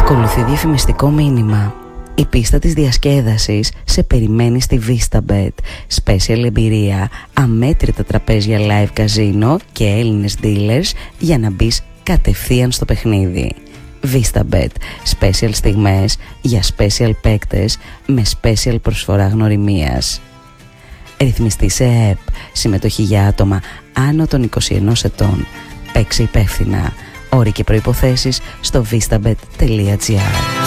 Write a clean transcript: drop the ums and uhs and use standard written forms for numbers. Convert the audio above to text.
Ακολουθεί διαφημιστικό μήνυμα. Η πίστα της διασκέδασης σε περιμένει στη VistaBet. Special εμπειρία, αμέτρητα τραπέζια live καζίνο και Έλληνες dealers για να μπεις κατευθείαν στο παιχνίδι. VistaBet. Special στιγμές για special παίκτες με special προσφορά γνωριμίας. Ρυθμιστή σε ΕΕΠ. Συμμετοχή για άτομα άνω των 21 ετών. Παίξε υπεύθυνα. Όροι και προϋποθέσεις στο vistabet.gr.